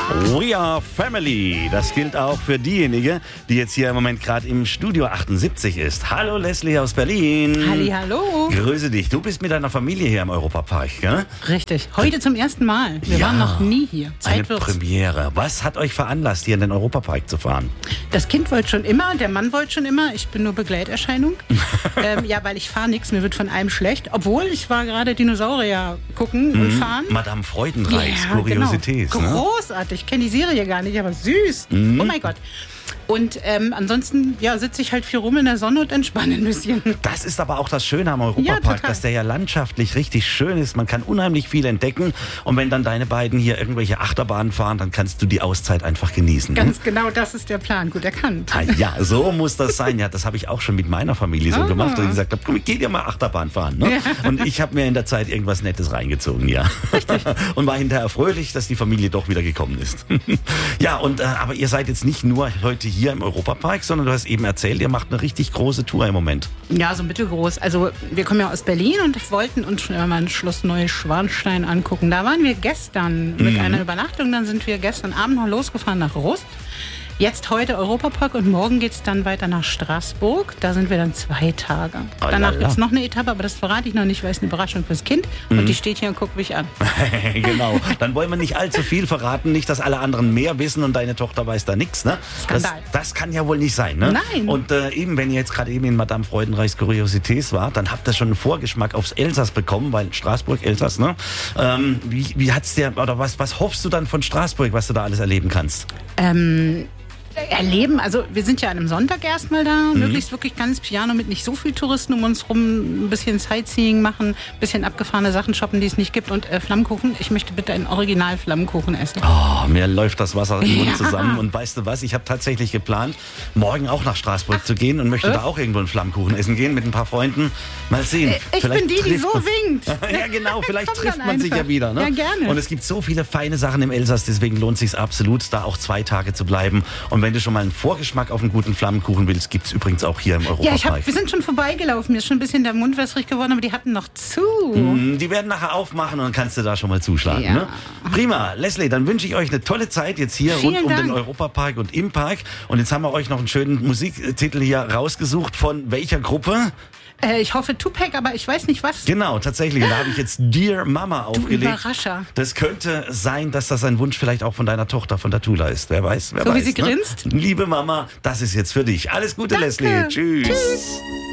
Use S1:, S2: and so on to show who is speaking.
S1: We are family. Das gilt auch für diejenige, die jetzt hier im Moment gerade im Studio 78 ist. Hallo Leslie aus Berlin.
S2: Hallo.
S1: Grüße dich. Du bist mit deiner Familie hier im Europapark, gell?
S2: Richtig. Heute zum ersten Mal. Wir waren noch nie hier.
S1: Eine Premiere. Was hat euch veranlasst, hier in den Europapark zu fahren?
S2: Das Kind wollte schon immer, der Mann wollte schon immer. Ich bin nur Begleiterscheinung. Ja, weil ich fahre nichts. Mir wird von allem schlecht. Obwohl, ich war gerade Dinosaurier gucken und fahren.
S1: Madame Freudenreichs Kuriosität.
S2: Genau.
S1: Ne?
S2: Großartig. Ich kenne die Serie gar nicht, aber süß. Oh mein Gott. Und ansonsten sitze ich halt viel rum in der Sonne und entspanne ein bisschen.
S1: Das ist aber auch das Schöne am Europapark, dass der ja landschaftlich richtig schön ist. Man kann unheimlich viel entdecken. Und wenn dann deine beiden hier irgendwelche Achterbahnen fahren, dann kannst du die Auszeit einfach genießen.
S2: Ganz genau, das ist der Plan. Gut erkannt.
S1: Ah, ja, so muss das sein. Ja, das habe ich auch schon mit meiner Familie so gemacht. Und ich gesagt habe, komm, ich geh dir mal Achterbahn fahren. Ne? Ja. Und ich habe mir in der Zeit irgendwas Nettes reingezogen, ja.
S2: Richtig.
S1: Und war hinterher fröhlich, dass die Familie doch wieder gekommen ist. Ja, und aber ihr seid jetzt nicht nur heute hier im Europapark, sondern du hast eben erzählt, ihr macht eine richtig große Tour im Moment.
S2: Ja, so mittelgroß. Also wir kommen ja aus Berlin und wollten uns mal Schloss Neuschwanstein angucken. Da waren wir gestern mit einer Übernachtung. Dann sind wir gestern Abend noch losgefahren nach Rust. Jetzt heute Europapark und morgen geht es dann weiter nach Straßburg. Da sind wir dann 2 Tage. Danach gibt es noch eine Etappe, aber das verrate ich noch nicht, weil es eine Überraschung fürs Kind. Und die steht hier und guckt mich an.
S1: Genau. Dann wollen wir nicht allzu viel verraten. Nicht, dass alle anderen mehr wissen und deine Tochter weiß da nichts. Ne?
S2: Skandal.
S1: Das kann ja wohl nicht sein. Ne?
S2: Nein.
S1: Und eben, wenn ihr jetzt gerade eben in Madame Freudenreichs Kuriositäts war, dann habt ihr schon einen Vorgeschmack aufs Elsass bekommen, weil Straßburg, Elsass, ne? Wie hat's dir, oder was hoffst du dann von Straßburg, was du da alles erleben kannst?
S2: Erleben, also wir sind ja an einem Sonntag erstmal da, möglichst wirklich ganz Piano mit nicht so viel Touristen um uns rum, ein bisschen Sightseeing machen, ein bisschen abgefahrene Sachen shoppen, die es nicht gibt und Flammkuchen. Ich möchte bitte einen Original-Flammkuchen essen.
S1: Oh, mir läuft das Wasser im Mund zusammen und weißt du was, ich habe tatsächlich geplant, morgen auch nach Straßburg zu gehen und möchte da auch irgendwo einen Flammkuchen essen gehen mit ein paar Freunden. Mal sehen.
S2: Ich bin die so winkt.
S1: Ja genau, vielleicht trifft man sich ja wieder. Ne?
S2: Ja, gerne.
S1: Und es gibt so viele feine Sachen im Elsass, deswegen lohnt es sich absolut, da auch 2 Tage zu bleiben. Und wenn du schon mal einen Vorgeschmack auf einen guten Flammkuchen willst, gibt es übrigens auch hier im Europapark.
S2: Ja, wir sind schon vorbeigelaufen. Mir ist schon ein bisschen der Mund wässrig geworden, aber die hatten noch zu.
S1: Die werden nachher aufmachen und dann kannst du da schon mal zuschlagen.
S2: Ja.
S1: Ne? Prima. Leslie, dann wünsche ich euch eine tolle Zeit jetzt hier rund um den Europapark und im Park. Und jetzt haben wir euch noch einen schönen Musiktitel hier rausgesucht. Von welcher Gruppe?
S2: Ich hoffe Tupac, aber ich weiß nicht was.
S1: Genau, tatsächlich. Da habe ich jetzt Dear Mama aufgelegt.
S2: Überrascher.
S1: Das könnte sein, dass das ein Wunsch vielleicht auch von deiner Tochter, von der Tula ist. Wer weiß, wer weiß.
S2: So wie sie grinst.
S1: Liebe Mama, das ist jetzt für dich. Alles Gute,
S2: Danke.
S1: Leslie. Tschüss.
S2: Tschüss.